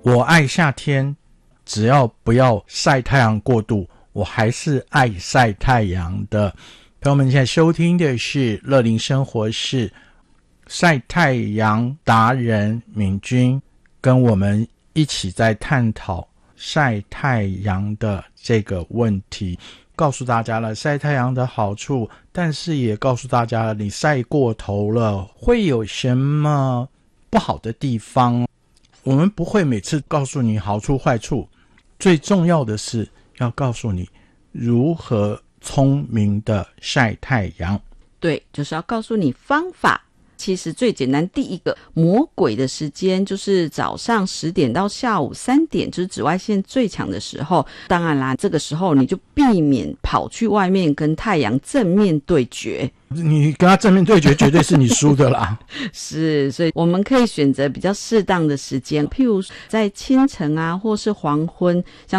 我爱夏天，只要不要晒太阳过度，我还是爱晒太阳的。朋友们，现在收听的是乐龄生活室，晒太阳达人敏君跟我们一起在探讨晒太阳的这个问题，告诉大家了晒太阳的好处，但是也告诉大家了你晒过头了会有什么不好的地方。我们不会每次告诉你好处坏处，最重要的是要告诉你如何聪明的晒太阳。 对，就是要告诉你方法。其实最简单，第一个魔鬼的时间就是早上10点到下午3点，就是紫外线最强的时候。当然啦，这个时候你就避免跑去外面跟太阳正面对决。 你跟他正面对决绝对是你输的啦。 是，所以我们可以选择比较适当的时间，譬如在清晨啊，或是黄昏，像